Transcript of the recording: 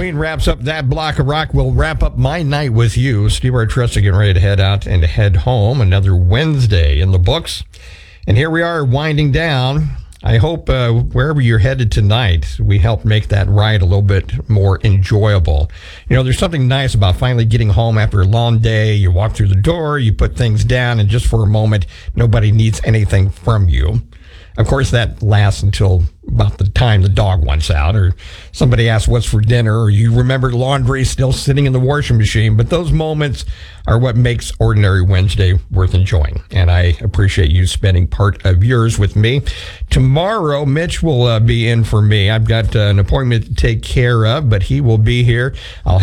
Green wraps up that block of rock. We'll wrap up my night with you. Steve Artresta getting ready to head out and head home. Another Wednesday in the books. And here we are winding down. I hope wherever you're headed tonight, we help make that ride a little bit more enjoyable. You know, there's something nice about finally getting home after a long day. You walk through the door, you put things down, and just for a moment, nobody needs anything from you. Of course, that lasts until about the time the dog wants out, or somebody asks what's for dinner, or you remember laundry still sitting in the washing machine. But those moments are what makes Ordinary Wednesday worth enjoying. And I appreciate you spending part of yours with me. Tomorrow, Mitch will be in for me. I've got an appointment to take care of, but he will be here. I'll